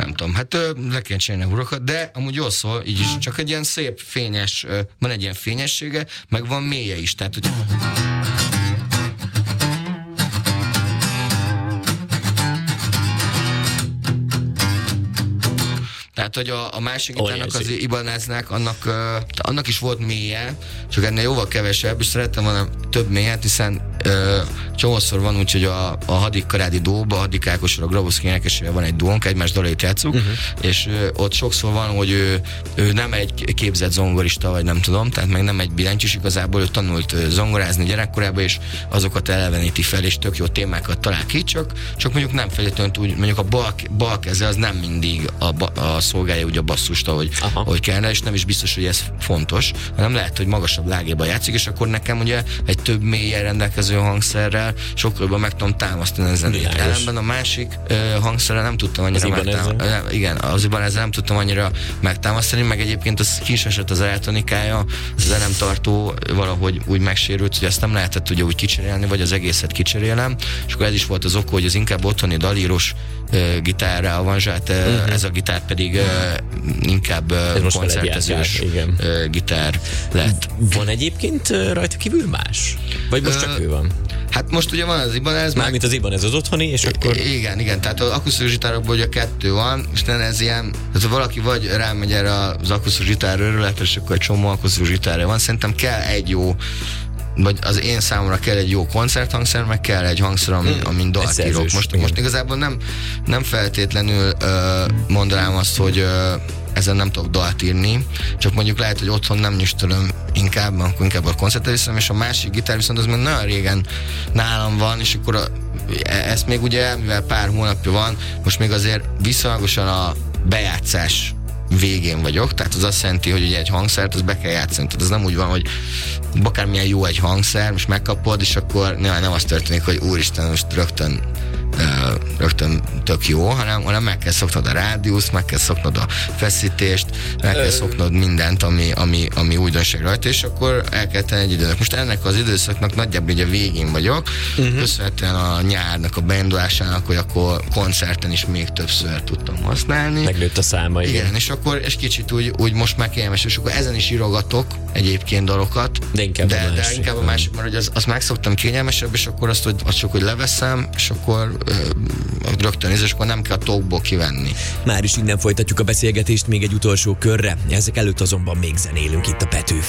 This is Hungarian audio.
nem tudom, hát le kell csinálni hurakat, de amúgy jól szól, így is, csak egy ilyen szép, fényes, van egy ilyen fényessége, meg van mélye is, tehát hogy... Tehát, hogy a másik gitárnak, az Ibaneznek, annak is volt mélye, csak ennél jóval kevesebb, és szerettem volna több mélyet, hiszen csomószor van úgy, hogy a Hadik Karádi Dóba, a Hadik Ákosra, a Grabowski énekesével van egy duónk, egymás dalait játszuk, és ott sokszor van, hogy ő nem egy képzett zongorista, vagy nem tudom, tehát meg nem egy billentyűs, igazából ő tanult zongorázni gyerekkorában, és azokat eleveníti fel, és tök jó témákat talál ki, csak mondjuk nem feltétlenül úgy, mondjuk a bal keze az nem mindig a szolgálja úgy a basszust, ahogy kellene, és nem is biztos, hogy ez fontos, hanem lehet, hogy magasabb lágéban játszik, és akkor nekem ugye egy több mélyen rendelkező hangszerrel sokkal jobban meg tudom támasztani a zenét. Ellenben a másik hangszerrel nem tudtam annyira megtámasztani. Igen, az Ibanezzel nem tudtam annyira megtámasztani, meg egyébként az kis esett az eltonikája, az elemtartó valahogy úgy megsérült, hogy ezt nem lehetett ugye úgy kicserélni, vagy az egészet kicserélem, és akkor ez is volt az ok, hogy az inkább otthoni dalíros gitárra avanzsált, ez a gitár pedig inkább koncertezős gitár lett. Van egyébként rajta kívül más? Vagy most csak ő van? Hát most ugye van az Ibanez. Mármint az Ibanez az otthoni, és akkor... Igen, tehát az akusztikus gitárokból ugye 2 van, és nem ez ilyen, tehát valaki vagy rámegy erre az akusztikus gitárőrületre, és akkor egy csomó akusztikus gitárja van, szerintem kell egy jó, vagy az én számomra kell egy jó koncerthangszer, meg kell egy hangszer, amin dalt írok. Most igazából nem feltétlenül mondanám azt, hogy ezen nem tudok dalt írni, csak mondjuk lehet, hogy otthon nem nyüstölöm inkább a koncertre viszem, és a másik gitár viszont az még nagyon régen nálam van, és akkor ezt még ugye, mivel pár hónapja van, most még azért viszonylagosan a bejátszás végén vagyok, tehát az azt jelenti, hogy ugye egy hangszert, az be kell játszani, tehát az nem úgy van, hogy akármilyen jó egy hangszer, most megkapod, és akkor nem az történik, hogy úristen, most rögtön tök jó, hanem meg kell szoknod a rádiuszt, meg kell szoknod a feszítést, meg kell szoknod mindent, ami újdonság rajta, és akkor el kell tenni egy időnek. Most ennek az időszaknak nagyjából ugye végén vagyok, köszönhetően a nyárnak, a beindulásának, hogy akkor koncerten is még többször tudtam használni. Megnőtt a száma, igen. És akkor egy kicsit úgy most már kényelmes, és akkor ezen is írogatok egyébként dalokat, de inkább a másik, mert hogy azt megszoktam kényelmesebb, és akkor azt csak hogy leveszem, és akkor rögtön és akkor nem kell a talkból kivenni. Már is innen folytatjuk a beszélgetést még egy utolsó körre, ezek előtt azonban még zenélünk itt a Petőfi